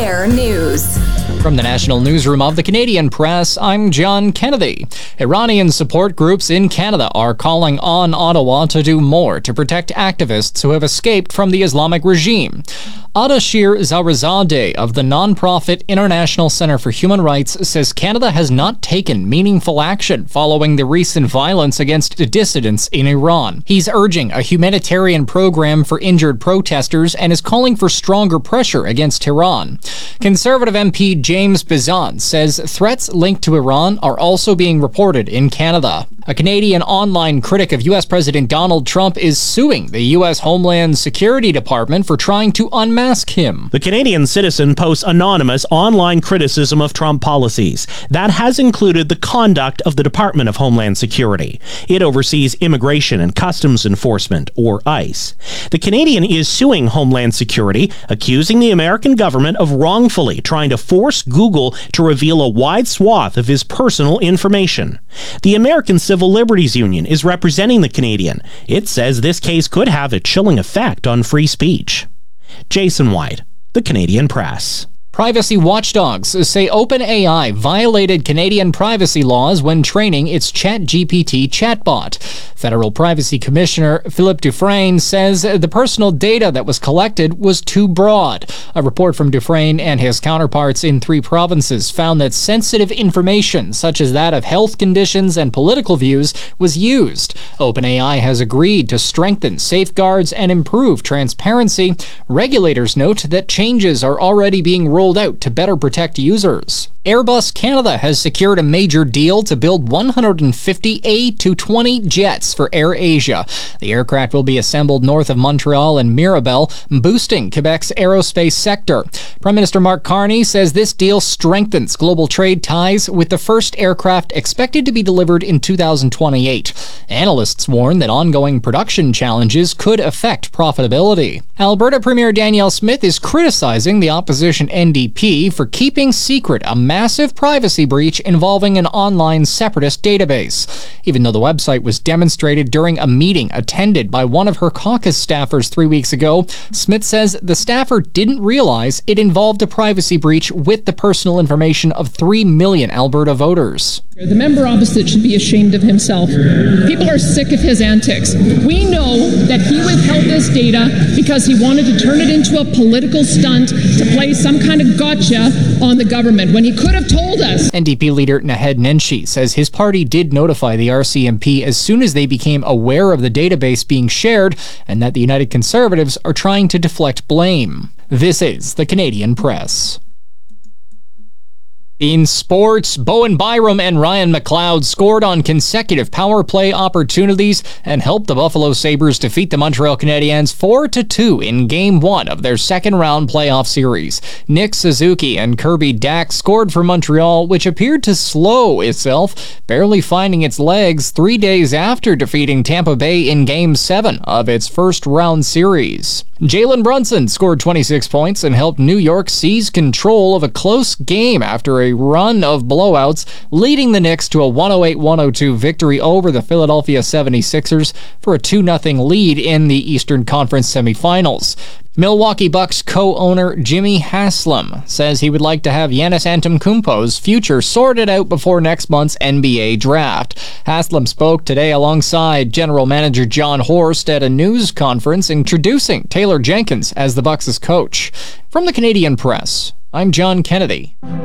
Air News. From the National Newsroom of the Canadian Press, I'm John Kennedy. Iranian support groups in Canada are calling on Ottawa to do more to protect activists who have escaped from the Islamic regime. Adashir Zarazadeh of the nonprofit International Center for Human Rights says Canada has not taken meaningful action following the recent violence against dissidents in Iran. He's urging a humanitarian program for injured protesters and is calling for stronger pressure against Tehran. Conservative MP James Bizan says threats linked to Iran are also being reported in Canada. A Canadian online critic of U.S. President Donald Trump is suing the U.S. Homeland Security Department for trying to unmask him. The Canadian Citizen posts anonymous online criticism of Trump policies. That has included the conduct of the Department of Homeland Security. It oversees Immigration and Customs Enforcement, or ICE. The Canadian is suing Homeland Security, accusing the American government of wrongfully trying to force Google to reveal a wide swath of his personal information. The American Civil Liberties Union is representing the Canadian. It says this case could have a chilling effect on free speech. Jason White, The Canadian Press. Privacy watchdogs say OpenAI violated Canadian privacy laws when training its ChatGPT chatbot. Federal Privacy Commissioner Philippe Dufresne says the personal data that was collected was too broad. A report from Dufresne and his counterparts in 3 provinces found that sensitive information, such as that of health conditions and political views, was used. OpenAI has agreed to strengthen safeguards and improve transparency. Regulators note that changes are already being rolled out to better protect users. Airbus Canada has secured a major deal to build 150 A220 jets for AirAsia. The aircraft will be assembled north of Montreal and Mirabel, boosting Quebec's aerospace sector. Prime Minister Mark Carney says this deal strengthens global trade ties, with the first aircraft expected to be delivered in 2028. Analysts warn that ongoing production challenges could affect profitability. Alberta Premier Danielle Smith is criticizing the opposition NDP for keeping secret a massive privacy breach involving an online separatist database. Even though the website was demonstrated during a meeting attended by one of her caucus staffers 3 weeks ago, Smith says the staffer didn't realize it involved a privacy breach with the personal information of 3 million Alberta voters. The member opposite should be ashamed of himself. People are sick of his antics. We know that he withheld this data because he wanted to turn it into a political stunt to play some kind of gotcha on the government, when he could have told us. NDP leader Naheed Nenshi says his party did notify the RCMP as soon as they became aware of the database being shared, and that the United Conservatives are trying to deflect blame. This is the Canadian Press. In sports, Bowen Byram and Ryan McLeod scored on consecutive power play opportunities and helped the Buffalo Sabres defeat the Montreal Canadiens 4-2 in Game 1 of their second-round playoff series. Nick Suzuki and Kirby Dack scored for Montreal, which appeared to slow itself, barely finding its legs 3 days after defeating Tampa Bay in Game 7 of its first-round series. Jalen Brunson scored 26 points and helped New York seize control of a close game after a run of blowouts, leading the Knicks to a 108-102 victory over the Philadelphia 76ers for a 2-0 lead in the Eastern Conference semifinals. Milwaukee Bucks co-owner Jimmy Haslam says he would like to have Giannis Antetokounmpo's future sorted out before next month's NBA draft. Haslam spoke today alongside general manager John Horst at a news conference introducing Taylor Jenkins as the Bucks' coach. From the Canadian Press, I'm John Kennedy.